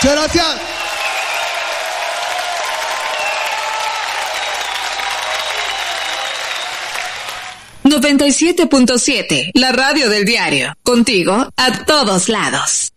Muchas gracias. ¡97.7! La radio del diario. Contigo a todos lados.